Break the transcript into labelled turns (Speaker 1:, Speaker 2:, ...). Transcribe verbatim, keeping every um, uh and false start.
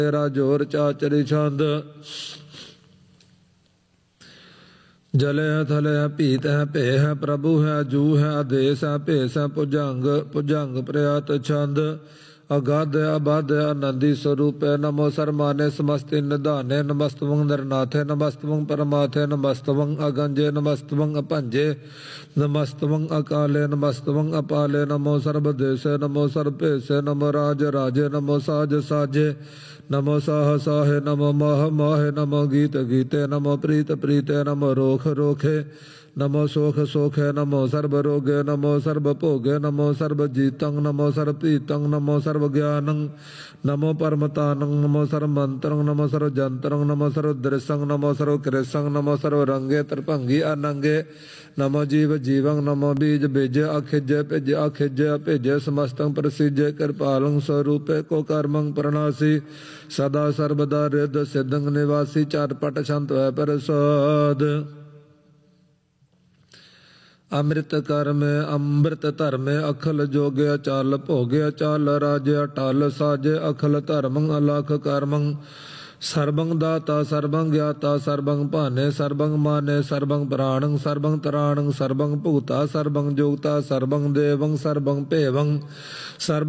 Speaker 1: तेरा जोर चाचरी छंद जले है थले है पीत है पे है प्रभु है जू है आदेश है भेस है भुजंग भुजंग प्रयात छंद अगाध अबाध आनंदी स्वरूप है। नमो सरमाने समस्ति निधाने नमस्तवं नरनाथे नमस्तवं परमाथे नमस्तवं अगंजे नमस्तवं अपंजे नमस्तवं अकाले नमस्तवं अपाले नमो सर्वदेशे नमो सर्वेशे नमो राज राजे नमो साज साजे नमो साह साहे नमो माह माहे नमो गीत गीते नमो प्रीत प्रीते नमो रोख रोखे नमो सोख सोखे नमो सर्व रोगे नमो सर्व भोगे नमो सर्व जीतं नमो सर्व प्रीतं नमो सर्व ज्ञानं नमो परमतानं नमो सर्व मंत्रं नमो सर्व जंत्रं नमो सर्व दृशं नमो सर्व कृशं नमो सर्व रंगे त्रिभंगी अनंगे नमो जीव जीवं नमो बीज बीजे अखिजे भेजे अखिजे भेजे समस्तं प्रसिजे कृपालं स्वरूपे को कर्मं प्रणासी सदा सर्वदा रिद सिद्धं निवासी चारपट संत है प्रसाद अमृत कर में अमृत धर्म अखल जोगे अचाल भोगे अचाल राजे अटाल साजे अखल धर्मं अलख कर्मं सर्वं दाता सर्वं ज्ञाता सर्वं भाने सर्वं माने सर्वं प्राणं सर्वं तराणं सर्वं भूता सर्वं जोगता सर्वं देवं सर्वं भेवं सर्व